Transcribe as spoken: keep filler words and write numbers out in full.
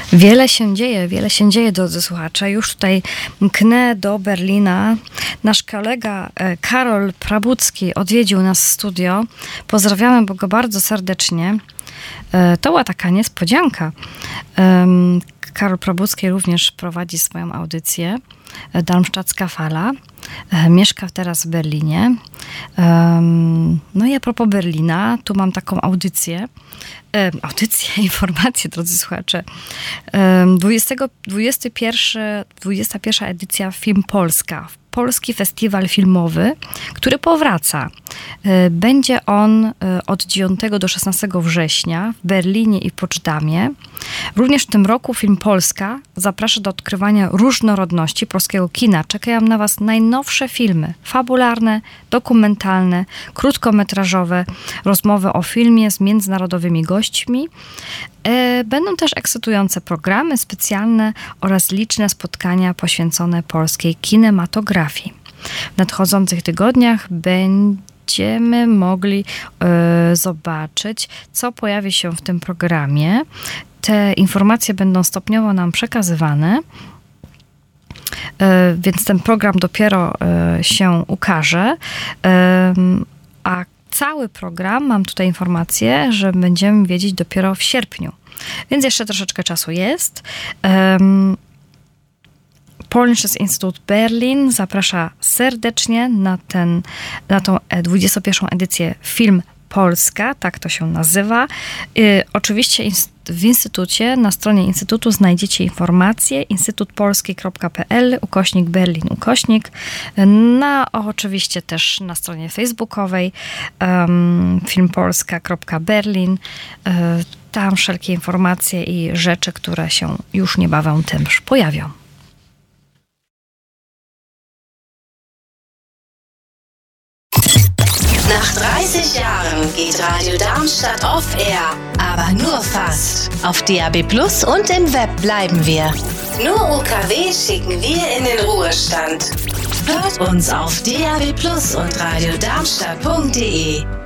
Wiele się dzieje, wiele się dzieje, drodzy słuchacze. Już tutaj mknę do Berlina. Nasz kolega Karol Prabucki odwiedził nas w studio. Pozdrawiamy go bardzo serdecznie. To była taka niespodzianka. Karol Prabucki również prowadzi swoją audycję Darmstadtska Fala. Mieszka teraz w Berlinie. No i a propos Berlina, tu mam taką audycję. Audycję, informację, drodzy słuchacze. dwudziesta pierwsza edycja Film Polska. Polski Festiwal Filmowy, który powraca. Będzie on od dziewiątego do szesnastego września w Berlinie i Poczdamie. Również w tym roku Film Polska zaprasza do odkrywania różnorodności polskiego kina. Czekają na Was najnowsze filmy fabularne, dokumentalne, krótkometrażowe, rozmowy o filmie z międzynarodowymi gośćmi. Będą też ekscytujące programy specjalne oraz liczne spotkania poświęcone polskiej kinematografii. W nadchodzących tygodniach będziemy mogli y, zobaczyć, co pojawi się w tym programie. Te informacje będą stopniowo nam przekazywane, y, więc ten program dopiero y, się ukaże, y, a cały program, mam tutaj informację, że będziemy wiedzieć dopiero w sierpniu. Więc jeszcze troszeczkę czasu jest. Um, Polnisches Institut Berlin zaprasza serdecznie na, ten, na tą dwudziestą pierwszą edycję Film Polska, tak to się nazywa. Y, oczywiście w instytucie, na stronie instytutu znajdziecie informacje instytutpolski kropka p l, ukośnik Berlin, ukośnik. Na, oczywiście też na stronie facebookowej um, filmpolska kropka berlin. Y, tam wszelkie informacje i rzeczy, które się już niebawem też pojawią. Nach dreißig Jahren geht Radio Darmstadt off-air, aber nur fast. Auf D A B Plus und im Web bleiben wir. Nur U K W schicken wir in den Ruhestand. Hört uns auf D A B Plus und radiodarmstadt punkt de.